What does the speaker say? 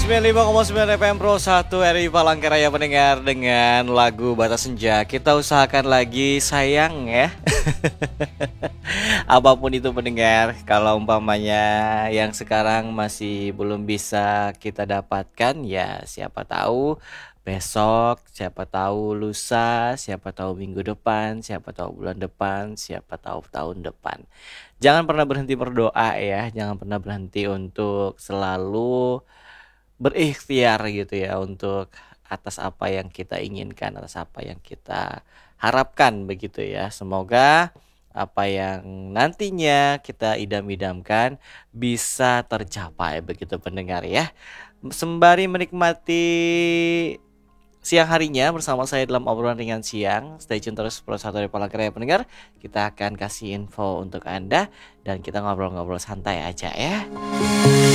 95,9 FM Pro 1 RI Palangkaraya pendengar, dengan lagu Batas Senja. Kita usahakan lagi sayang ya. Apapun itu pendengar, kalau umpamanya yang sekarang masih belum bisa kita dapatkan, ya siapa tahu besok, siapa tahu lusa, siapa tahu minggu depan, siapa tahu bulan depan, siapa tahu tahun depan. Jangan pernah berhenti berdoa ya, jangan pernah berhenti untuk selalu berikhtiar gitu ya, untuk atas apa yang kita inginkan, atas apa yang kita harapkan begitu ya. Semoga apa yang nantinya kita idam-idamkan bisa tercapai begitu pendengar ya. Sembari menikmati siang harinya bersama saya dalam obrolan ringan siang, stay tune terus Pro 1 dari Palangkaraya pendengar. Kita akan kasih info untuk Anda dan kita ngobrol-ngobrol santai aja ya.